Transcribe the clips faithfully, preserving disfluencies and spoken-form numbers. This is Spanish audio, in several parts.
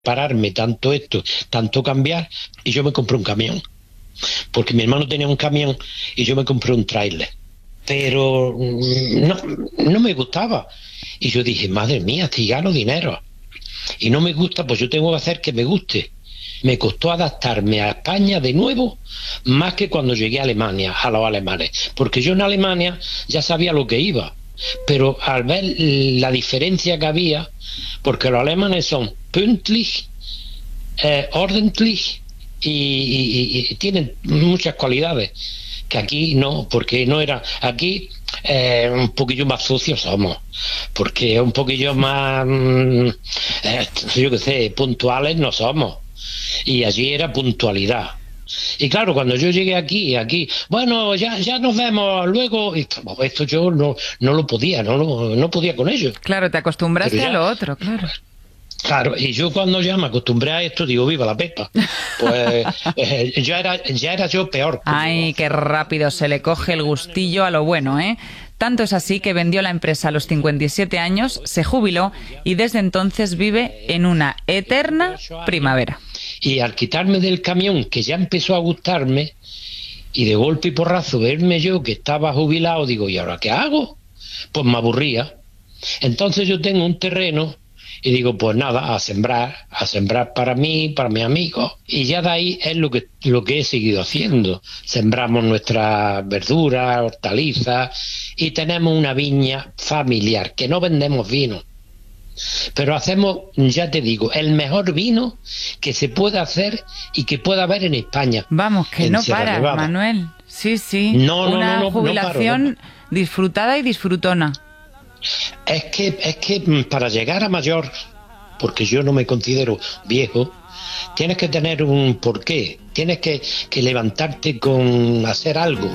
pararme tanto esto, tanto cambiar, y yo me compré un camión. Porque mi hermano tenía un camión y yo me compré un tráiler. Pero no, no me gustaba. Y yo dije, madre mía, si gano dinero y no me gusta, pues yo tengo que hacer que me guste. Me costó adaptarme a España de nuevo, más que cuando llegué a Alemania, a los alemanes. Porque yo en Alemania ya sabía lo que iba. Pero al ver la diferencia que había, porque los alemanes son pünktlich, eh, ordentlich y, y, y tienen muchas cualidades que aquí no, porque no era aquí eh, un poquillo más sucios somos, porque un poquillo más eh, yo qué sé, puntuales no somos, y allí era puntualidad. Y claro, cuando yo llegué aquí, aquí, bueno, ya ya nos vemos luego, y esto yo no no lo podía, no lo, no podía con ello. Claro, te acostumbraste ya a lo otro, claro. Claro, y yo cuando ya me acostumbré a esto, digo, viva la Pepa. Pues eh, ya era ya era yo peor. Ay, qué rápido se le coge el gustillo a lo bueno, ¿eh? Tanto es así que vendió la empresa a los cincuenta y siete años, se jubiló y desde entonces vive en una eterna primavera. Y al quitarme del camión, que ya empezó a gustarme, y de golpe y porrazo verme yo que estaba jubilado, digo, ¿y ahora qué hago? Pues me aburría. Entonces yo tengo un terreno y digo, pues nada, a sembrar, a sembrar para mí, para mis amigos, y ya de ahí es lo que lo que he seguido haciendo. Sembramos nuestras verduras, hortalizas, y tenemos una viña familiar, que no vendemos vino, pero hacemos, ya te digo, el mejor vino que se puede hacer y que pueda haber en España. Vamos, que no paras, Manuel. Sí, sí, no, no, una no, no, jubilación no paro, no. disfrutada y disfrutona. Es que, es que para llegar a mayor, porque yo no me considero viejo, tienes que tener un porqué, tienes que, que levantarte con hacer algo.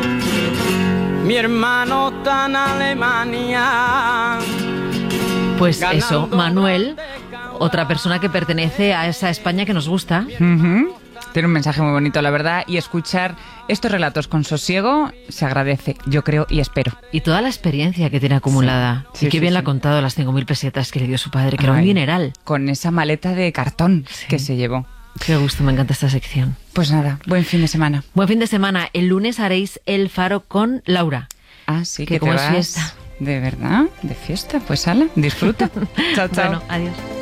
Mi hermano está en Alemania. Pues eso, Manuel, otra persona que pertenece a esa España que nos gusta. Uh-huh. Tiene un mensaje muy bonito, la verdad, y escuchar estos relatos con sosiego se agradece, yo creo y espero. Y toda la experiencia que tiene acumulada. Sí, y sí, qué bien sí, la ha contado, las cinco mil pesetas que le dio su padre, que Ay, era un dineral. Con esa maleta de cartón sí. que se llevó. Qué gusto, me encanta esta sección. Pues nada, buen fin de semana. Buen fin de semana. El lunes haréis El Faro con Laura. Ah, sí, que, que como te es vas fiesta. ¿De verdad? ¿De fiesta? Pues ala, disfruta. Chao, chao. Bueno, adiós.